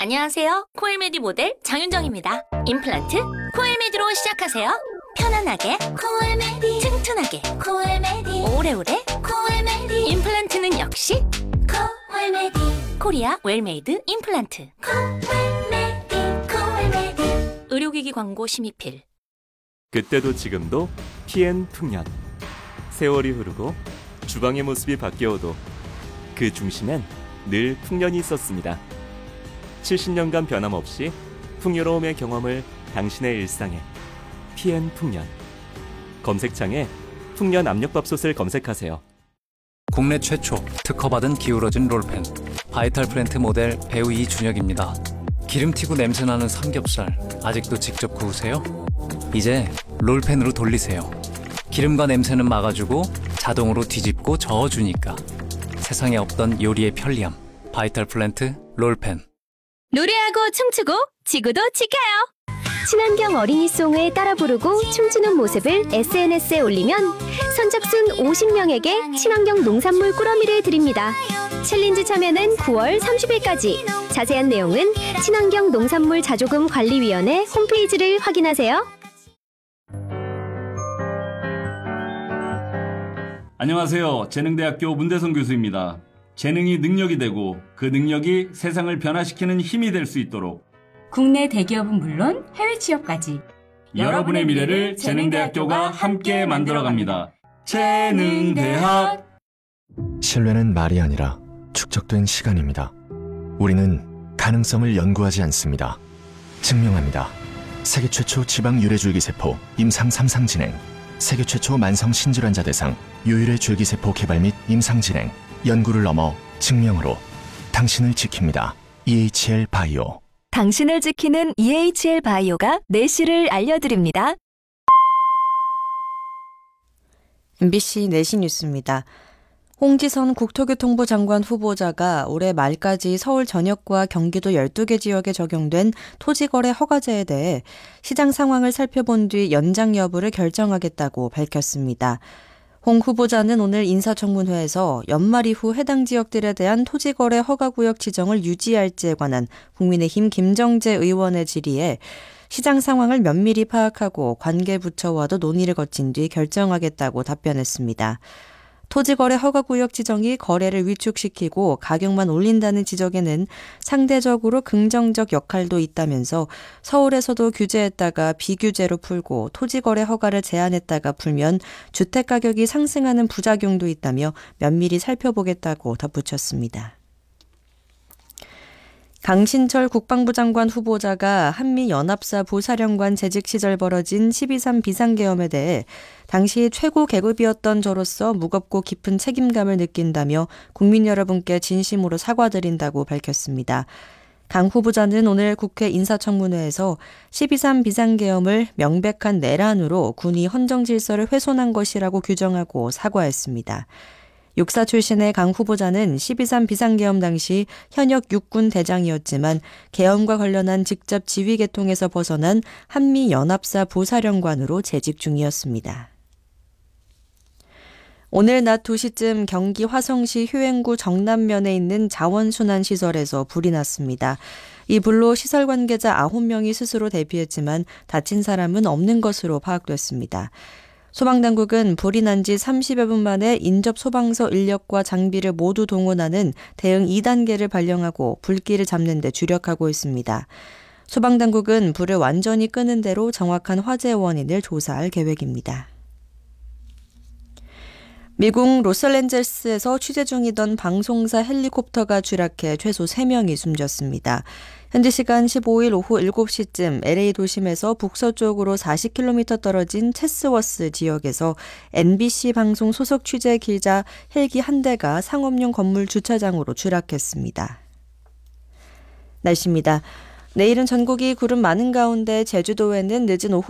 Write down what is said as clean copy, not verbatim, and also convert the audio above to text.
안녕하세요. 코엘메디 모델 장윤정입니다. 임플란트 코엘메디로 시작하세요. 편안하게 코엘메디, 튼튼하게 코엘메디, 오래오래 코엘메디. 임플란트는 역시 코엘메디. 코리아 웰메이드 임플란트. 코엘메디. 의료기기 광고 심의필. 그때도 지금도 PN 풍년. 세월이 흐르고 주방의 모습이 바뀌어도 그 중심엔 늘 풍년이 있었습니다. 70년간 변함없이 풍요로움의 경험을 당신의 일상에. PN 풍년. 검색창에 풍년 압력밥솥을 검색하세요. 국내 최초 특허받은 기울어진 롤펜 바이탈 플랜트 모델 배우 이준혁입니다. 기름튀고 냄새나는 삼겹살 아직도 직접 구우세요? 이제 롤펜으로 돌리세요. 기름과 냄새는 막아주고 자동으로 뒤집고 저어주니까 세상에 없던 요리의 편리함. 바이탈 플랜트 롤펜. 노래하고 춤추고 지구도 지켜요. 친환경 어린이송을 따라 부르고 춤추는 모습을 SNS에 올리면 선착순 50명에게 친환경 농산물 꾸러미를 드립니다. 챌린지 참여는 9월 30일까지. 자세한 내용은 친환경 농산물 자조금 관리위원회 홈페이지를 확인하세요. 안녕하세요. 재능대학교 문대성 교수입니다. 재능이 능력이 되고 그 능력이 세상을 변화시키는 힘이 될 수 있도록 국내 대기업은 물론 해외 취업까지 여러분의 미래를 재능대학교가 함께 만들어갑니다. 재능대학. 신뢰는 말이 아니라 축적된 시간입니다. 우리는 가능성을 연구하지 않습니다. 증명합니다. 세계 최초 지방 유래줄기세포 임상 3상 진행, 세계 최초 만성 신질환자 대상 유일의 줄기세포 개발 및 임상 진행, 연구를 넘어 증명으로 당신을 지킵니다. EHL 바이오. 당신을 지키는 EHL 바이오가 내실을 알려드립니다. MBC 내시 뉴스입니다. 홍지선 국토교통부 장관 후보자가 올해 말까지 서울 전역과 경기도 12개 지역에 적용된 토지거래 허가제에 대해 시장 상황을 살펴본 뒤 연장 여부를 결정하겠다고 밝혔습니다. 홍 후보자는 오늘 인사청문회에서 연말 이후 해당 지역들에 대한 토지거래 허가구역 지정을 유지할지에 관한 국민의힘 김정재 의원의 질의에 시장 상황을 면밀히 파악하고 관계 부처와도 논의를 거친 뒤 결정하겠다고 답변했습니다. 토지거래 허가구역 지정이 거래를 위축시키고 가격만 올린다는 지적에는 상대적으로 긍정적 역할도 있다면서 서울에서도 규제했다가 비규제로 풀고 토지거래 허가를 제한했다가 풀면 주택가격이 상승하는 부작용도 있다며 면밀히 살펴보겠다고 덧붙였습니다. 강신철 국방부 장관 후보자가 한미연합사 부사령관 재직 시절 벌어진 12.3 비상계엄에 대해 당시 최고 계급이었던 저로서 무겁고 깊은 책임감을 느낀다며 국민 여러분께 진심으로 사과드린다고 밝혔습니다. 강 후보자는 오늘 국회 인사청문회에서 12.3 비상계엄을 명백한 내란으로 군이 헌정질서를 훼손한 것이라고 규정하고 사과했습니다. 육사 출신의 강 후보자는 12.3 비상계엄 당시 현역 육군 대장이었지만 계엄과 관련한 직접 지휘 계통에서 벗어난 한미연합사 부사령관으로 재직 중이었습니다. 오늘 낮 2시쯤 경기 화성시 효행구 정남면에 있는 자원순환시설에서 불이 났습니다. 이 불로 시설 관계자 9명이 스스로 대피했지만 다친 사람은 없는 것으로 파악됐습니다. 소방당국은 불이 난 지 30여 분 만에 인접 소방서 인력과 장비를 모두 동원하는 대응 2단계를 발령하고 불길을 잡는 데 주력하고 있습니다. 소방당국은 불을 완전히 끄는 대로 정확한 화재 원인을 조사할 계획입니다. 미국 로스앤젤레스에서 취재 중이던 방송사 헬리콥터가 추락해 최소 3명이 숨졌습니다. 현지 시간 15일 오후 7시쯤 LA 도심에서 북서쪽으로 40km 떨어진 체스워스 지역에서 NBC 방송 소속 취재 기자 헬기 한 대가 상업용 건물 주차장으로 추락했습니다. 날씨입니다. 내일은 전국이 구름 많은 가운데 제주도에는 늦은 오후